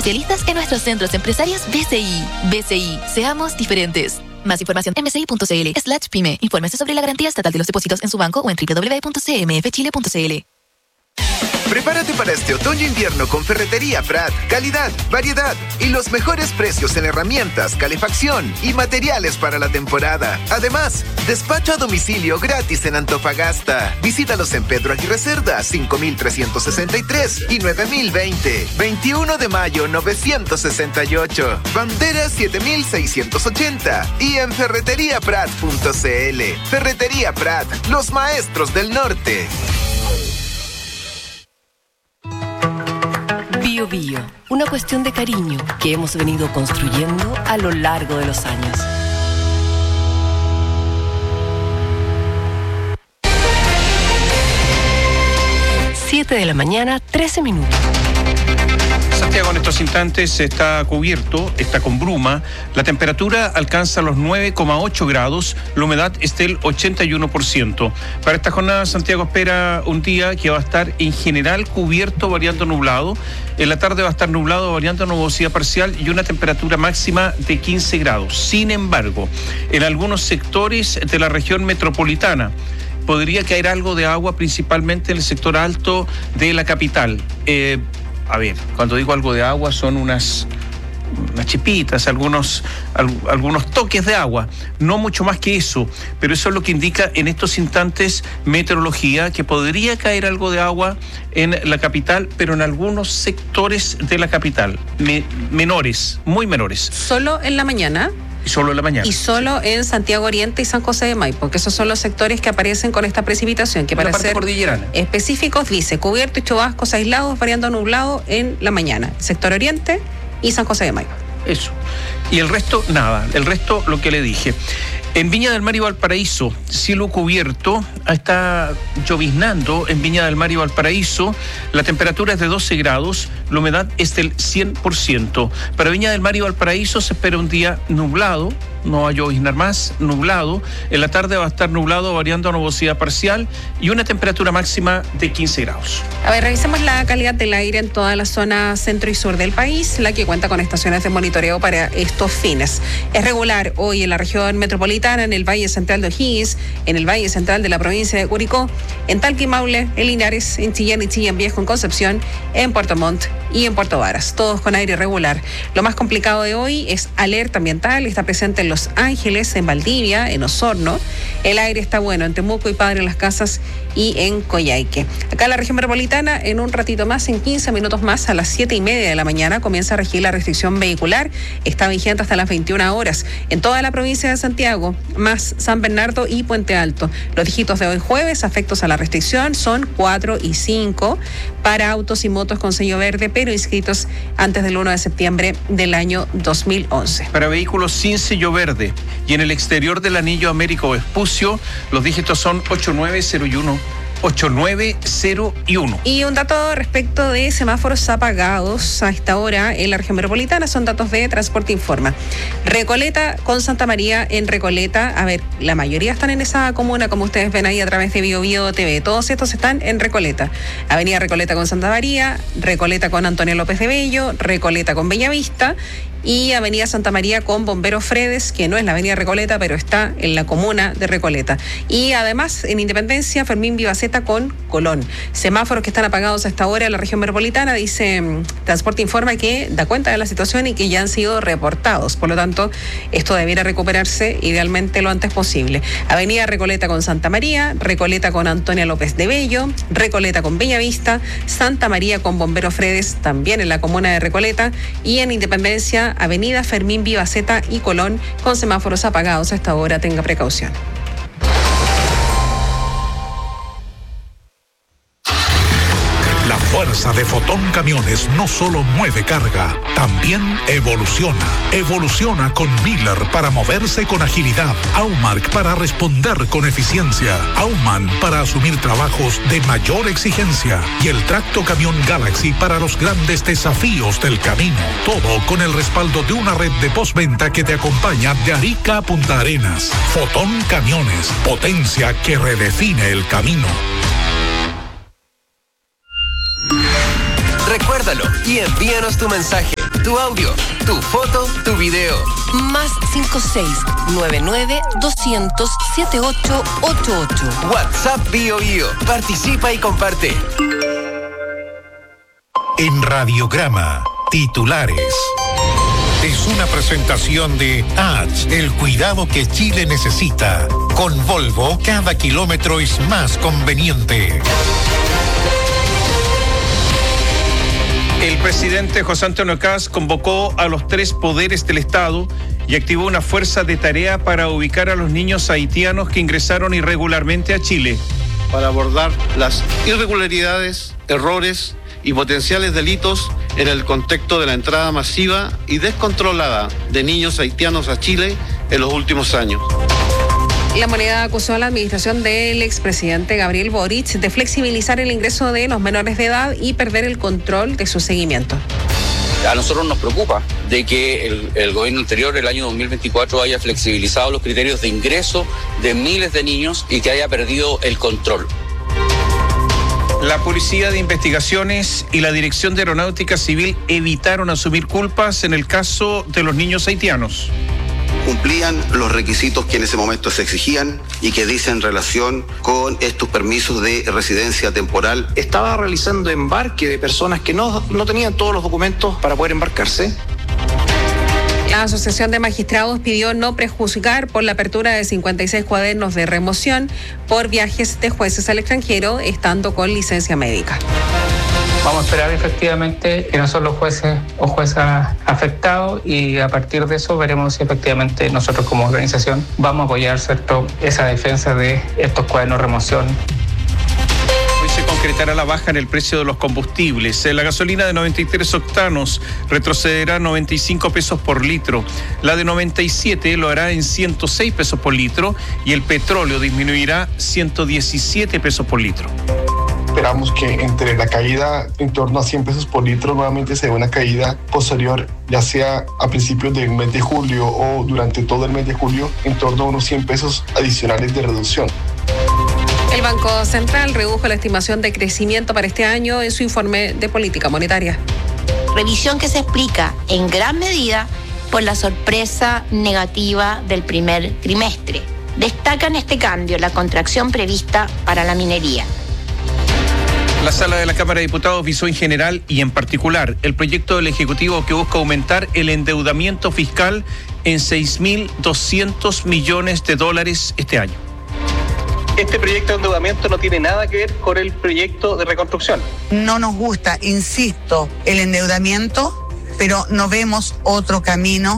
especialistas en nuestros centros empresarios BCI. BCI, seamos diferentes. Más información en bci.cl/pyme. Infórmese sobre la garantía estatal de los depósitos en su banco o en www.cmfchile.cl. Prepárate para este otoño-invierno con Ferretería Prat. Calidad, variedad y los mejores precios en herramientas, calefacción y materiales para la temporada. Además, despacho a domicilio gratis en Antofagasta. Visítalos en Pedro Aguirre Cerda, 5363 y 9020. 21 de mayo, 968. Bandera 7680. Y en ferreteriaprat.cl. Ferretería Prat, los maestros del norte. Bio Bio, una cuestión de cariño que hemos venido construyendo a lo largo de los años. Siete de la mañana, 13 minutos. Santiago en estos instantes está cubierto, está con bruma, la temperatura alcanza los 9,8 grados, la humedad es del 81%. Para esta jornada Santiago espera un día que va a estar en general cubierto, variando nublado. En la tarde va a estar nublado, variando nubosidad parcial y una temperatura máxima de 15 grados. Sin embargo, en algunos sectores de la región metropolitana podría caer algo de agua, principalmente en el sector alto de la capital. A ver, cuando digo algo de agua son unas chispitas, algunos toques de agua, no mucho más que eso, pero eso es lo que indica en estos instantes meteorología, que podría caer algo de agua en la capital, pero en algunos sectores de la capital, menores, muy menores. ¿Solo en la mañana? Solo en la mañana. Y solo en Santiago Oriente y San José de Maipo, porque esos son los sectores que aparecen con esta precipitación, que para ser específicos dice cubierto y chubascos aislados, variando nublado en la mañana. Sector Oriente y San José de Maipo. Eso. Y el resto, nada. El resto, lo que le dije. En Viña del Mar y Valparaíso, cielo cubierto, está lloviznando en Viña del Mar y Valparaíso, la temperatura es de 12 grados, la humedad es del 100%. Para Viña del Mar y Valparaíso se espera un día nublado, no va a lloviznar más, nublado. En la tarde va a estar nublado, variando a nubosidad parcial y una temperatura máxima de 15 grados. A ver, revisemos la calidad del aire en toda la zona centro y sur del país, la que cuenta con estaciones de monitoreo para estos fines. Es regular hoy en la región metropolitana, en el Valle Central de O'Higgins, en el Valle Central de la provincia de Curicó, en Talca y Maule, en Linares, en Chillán y Chillán Viejo, en Concepción, en Puerto Montt y en Puerto Varas, todos con aire regular. Lo más complicado de hoy es alerta ambiental, está presente en Los Ángeles, en Valdivia, en Osorno. El aire está bueno en Temuco y Padre Las Casas y en Coyhaique. Acá en la región metropolitana, en un ratito más, en 15 minutos más, a las 7:30 de la mañana, comienza a regir la restricción vehicular. Está vigente hasta las 21 horas en toda la provincia de Santiago, más San Bernardo y Puente Alto. Los dígitos de hoy jueves, afectos a la restricción, son 4 y 5 para autos y motos con sello verde, pero inscritos antes del 1 de septiembre del año 2011. Para vehículos sin sello verde y en el exterior del anillo Américo Vespucio, los dígitos son 8901. 8901. Y un dato respecto de semáforos apagados a esta hora en la región metropolitana, son datos de Transporte Informa. Recoleta con Santa María en Recoleta, a ver, la mayoría están en esa comuna, como ustedes ven ahí a través de Bio Bio TV, todos estos están en Recoleta. Avenida Recoleta con Santa María, Recoleta con Antonio López de Bello, Recoleta con Bellavista y Avenida Santa María con Bombero Fredes, que no es la Avenida Recoleta, pero está en la comuna de Recoleta. Y además en Independencia, Fermín Vivaceta con Colón. Semáforos que están apagados a esta hora en la región metropolitana, dice Transporte Informa que da cuenta de la situación y que ya han sido reportados. Por lo tanto, esto debiera recuperarse idealmente lo antes posible. Avenida Recoleta con Santa María, Recoleta con Antonia López de Bello, Recoleta con Bellavista, Santa María con Bombero Fredes, también en la comuna de Recoleta, y en Independencia, Avenida Fermín Vivaceta y Colón con semáforos apagados a esta hora. Tenga precaución. La fuerza de Fotón Camiones no solo mueve carga, también evoluciona. Evoluciona con Miller para moverse con agilidad, Aumark para responder con eficiencia, Aumann para asumir trabajos de mayor exigencia y el Tracto Camión Galaxy para los grandes desafíos del camino. Todo con el respaldo de una red de postventa que te acompaña de Arica a Punta Arenas. Fotón Camiones, potencia que redefine el camino. Recuérdalo, y envíanos tu mensaje, tu audio, tu foto, tu video. Más 56-99-200-7888. WhatsApp Bio Bio. Participa y comparte. En Radiograma, titulares. Es una presentación de H, el cuidado que Chile necesita. Con Volvo, cada kilómetro es más conveniente. El presidente José Antonio Kast convocó a los 3 poderes del Estado y activó una fuerza de tarea para ubicar a los niños haitianos que ingresaron irregularmente a Chile. Para abordar las irregularidades, errores y potenciales delitos en el contexto de la entrada masiva y descontrolada de niños haitianos a Chile en los últimos años. La Moneda acusó a la administración del expresidente Gabriel Boric de flexibilizar el ingreso de los menores de edad y perder el control de su seguimiento. A nosotros nos preocupa de que el gobierno anterior, el año 2024, haya flexibilizado los criterios de ingreso de miles de niños y que haya perdido el control. La Policía de Investigaciones y la Dirección de Aeronáutica Civil evitaron asumir culpas en el caso de los niños haitianos. Cumplían los requisitos que en ese momento se exigían y que dicen relación con estos permisos de residencia temporal. Estaba realizando embarque de personas que no tenían todos los documentos para poder embarcarse. La Asociación de Magistrados pidió no prejuzgar por la apertura de 56 cuadernos de remoción por viajes de jueces al extranjero, estando con licencia médica. Vamos a esperar efectivamente que no son los jueces o juezas afectados y a partir de eso veremos si efectivamente nosotros como organización vamos a apoyar, ¿cierto?, esa defensa de estos cuadernos de remoción. Hoy se concretará la baja en el precio de los combustibles. La gasolina de 93 octanos retrocederá 95 pesos por litro. La de 97 lo hará en 106 pesos por litro y el petróleo disminuirá 117 pesos por litro. Esperamos que entre la caída en torno a 100 pesos por litro nuevamente se dé una caída posterior, ya sea a principios del mes de julio o durante todo el mes de julio, en torno a unos 100 pesos adicionales de reducción. El Banco Central redujo la estimación de crecimiento para este año en su informe de política monetaria. Revisión que se explica en gran medida por la sorpresa negativa del primer trimestre. Destaca en este cambio la contracción prevista para la minería. La Sala de la Cámara de Diputados visó en general y en particular el proyecto del Ejecutivo que busca aumentar el endeudamiento fiscal en $6.200 millones este año. Este proyecto de endeudamiento no tiene nada que ver con el proyecto de reconstrucción. No nos gusta, insisto, el endeudamiento, pero no vemos otro camino.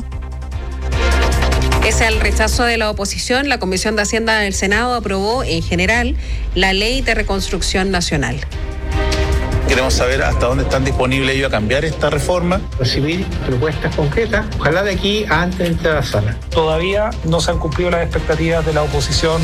Pese al rechazo de la oposición, la Comisión de Hacienda del Senado aprobó en general la Ley de Reconstrucción Nacional. Queremos saber hasta dónde están disponibles ellos a cambiar esta reforma. Recibir propuestas concretas, ojalá de aquí a antes de entrar a la sala. Todavía no se han cumplido las expectativas de la oposición.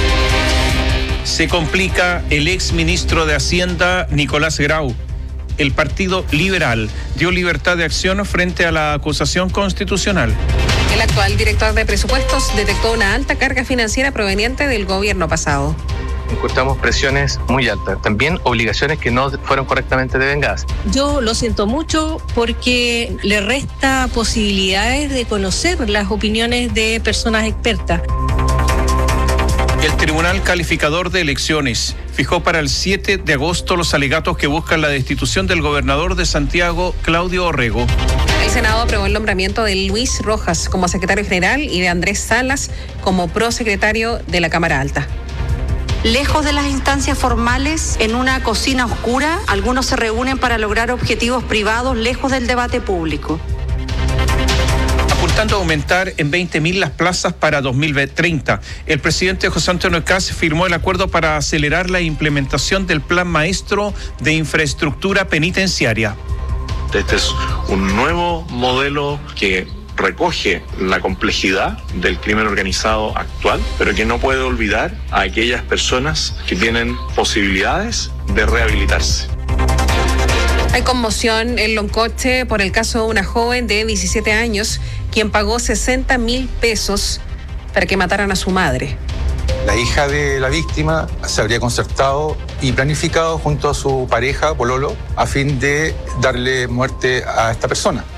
Se complica el exministro de Hacienda, Nicolás Grau. El Partido Liberal dio libertad de acción frente a la acusación constitucional. El actual director de presupuestos detectó una alta carga financiera proveniente del gobierno pasado. Encontramos presiones muy altas, también obligaciones que no fueron correctamente devengadas. Yo lo siento mucho porque le resta posibilidades de conocer las opiniones de personas expertas. El Tribunal Calificador de Elecciones fijó para el 7 de agosto los alegatos que buscan la destitución del gobernador de Santiago, Claudio Orrego. El Senado aprobó el nombramiento de Luis Rojas como secretario general y de Andrés Salas como prosecretario de la Cámara Alta. Lejos de las instancias formales, en una cocina oscura, algunos se reúnen para lograr objetivos privados lejos del debate público. Apuntando a aumentar en 20.000 las plazas para 2030, el presidente José Antonio Kast firmó el acuerdo para acelerar la implementación del Plan Maestro de Infraestructura Penitenciaria. Este es un nuevo modelo que recoge la complejidad del crimen organizado actual, pero que no puede olvidar a aquellas personas que tienen posibilidades de rehabilitarse. Hay conmoción en Loncoche por el caso de una joven de 17 años quien pagó 60.000 pesos para que mataran a su madre. La hija de la víctima se habría concertado y planificado junto a su pareja, pololo, a fin de darle muerte a esta persona.